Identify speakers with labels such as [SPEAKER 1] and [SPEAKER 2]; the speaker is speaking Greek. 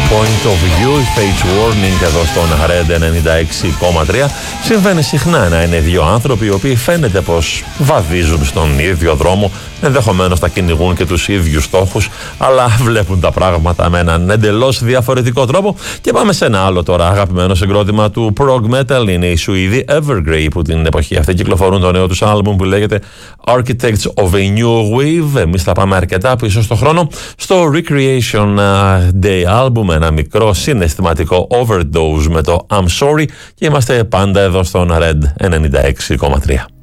[SPEAKER 1] Point of View, Page Warning εδώ στον Red 96,3. Συμβαίνει συχνά να είναι δύο άνθρωποι οι οποίοι φαίνεται πως βαδίζουν στον ίδιο δρόμο, ενδεχομένως θα κυνηγούν και τους ίδιους στόχους, αλλά βλέπουν τα πράγματα με έναν εντελώς διαφορετικό τρόπο. Και πάμε σε ένα άλλο τώρα αγαπημένο συγκρότημα του prog metal. Είναι οι Σουηδοί Evergrey, που την εποχή αυτή κυκλοφορούν το νέο τους άλμπουμ που λέγεται Architects of a New Wave. Εμείς θα πάμε αρκετά πίσω στο χρόνο, στο Recreation Day Album, ένα μικρό συναισθηματικό overdose με το I'm Sorry, και είμαστε πάντα εδώ στον Red 96,3.